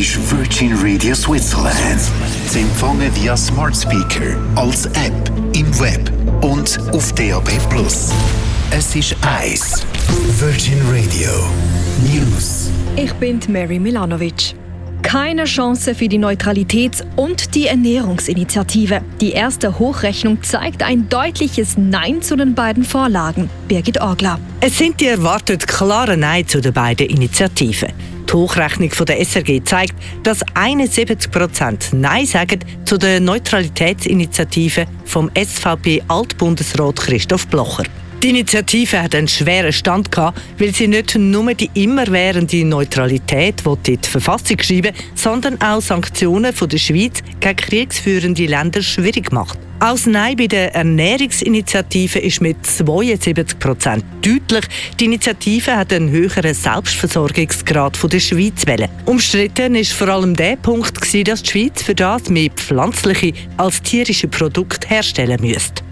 ist Virgin Radio Switzerland. Zu empfangen via Smart Speaker, als App, im Web und auf DAB+. Es ist 1. Virgin Radio News. Ich bin Mary Milanovic. Keine Chance für die Neutralitäts- und die Ernährungsinitiative. Die erste Hochrechnung zeigt ein deutliches Nein zu den beiden Vorlagen. Birgit Orgler. Es sind die erwartet klare Nein zu den beiden Initiativen. Die Hochrechnung von der SRG zeigt, dass 71% Nein sagen zu der Neutralitätsinitiative vom SVP-Altbundesrat Christoph Blocher. Die Initiative hat einen schweren Stand gehabt, weil sie nicht nur die immerwährende Neutralität in die Verfassung schreiben, sondern auch Sanktionen von der Schweiz gegen kriegsführende Länder schwierig macht. Auch das Nein bei der Ernährungsinitiative ist mit 72% deutlich. Die Initiative hat einen höheren Selbstversorgungsgrad von der Schweiz wählen. Umstritten ist vor allem der Punkt, dass die Schweiz für das mehr pflanzliche als tierische Produkte herstellen müsste.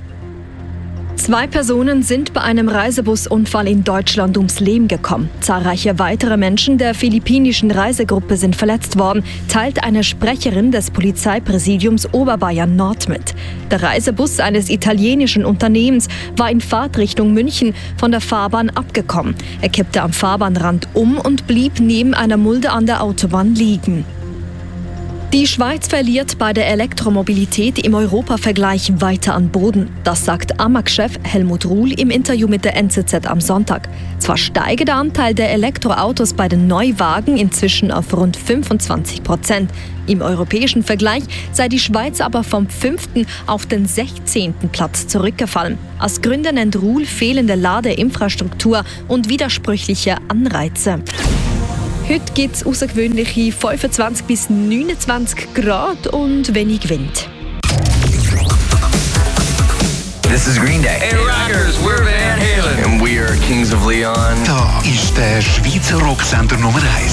2 Personen sind bei einem Reisebusunfall in Deutschland ums Leben gekommen. Zahlreiche weitere Menschen der philippinischen Reisegruppe sind verletzt worden, teilt eine Sprecherin des Polizeipräsidiums Oberbayern Nord mit. Der Reisebus eines italienischen Unternehmens war in Fahrtrichtung München von der Fahrbahn abgekommen. Er kippte am Fahrbahnrand um und blieb neben einer Mulde an der Autobahn liegen. Die Schweiz verliert bei der Elektromobilität im Europavergleich weiter an Boden. Das sagt AMAG-Chef Helmut Ruhl im Interview mit der NZZ am Sonntag. Zwar steige der Anteil der Elektroautos bei den Neuwagen inzwischen auf rund 25%. Im europäischen Vergleich sei die Schweiz aber vom 5. auf den 16. Platz zurückgefallen. Als Gründe nennt Ruhl fehlende Ladeinfrastruktur und widersprüchliche Anreize. Heute gibt es außergewöhnliche 25 bis 29 Grad und wenig Wind. This is Green Day. Hey Rockers, we're Van Halen. And we are Kings of Leon. Da ist der Schweizer Rocksender Nummer 1.